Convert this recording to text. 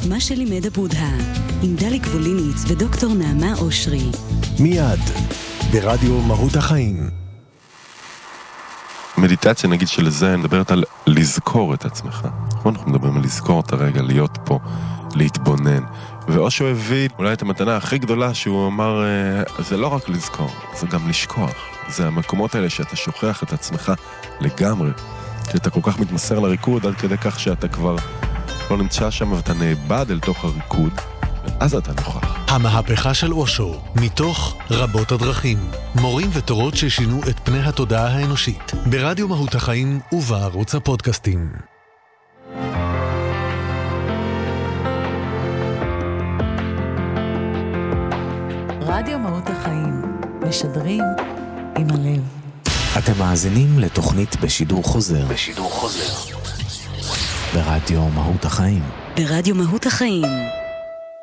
מה שלימד הבודה, עם דליק ווליניץ ודוקטור נעמה אושרי. מיד, ברדיו מהות החיים. מדיטציה, נגיד שלזה, מדברת על לזכור את עצמך. אנחנו מדברים על לזכור את הרגע, להיות פה, להתבונן. ואושו הביא אולי את המתנה הכי גדולה שהוא אמר, זה לא רק לזכור, זה גם לשכוח. זה המקומות האלה שאתה שוכח את עצמך לגמרי, שאתה כל כך מתמסר לריקוד עד כדי כך שאתה כבר לא נמצא שם ואתה נאבד אל תוך הריקוד, אז אתה נוכח. המהפכה של אושו, מתוך רבות הדרכים. מורים ותורות ששינו את פני התודעה האנושית. ברדיו מהות החיים ובערוץ הפודקאסטים. רדיו מהות החיים, משדרים עם הלב. אתם מאזינים לתוכנית בשידור חוזר. ברדיו מהות החיים. ברדיו מהות החיים.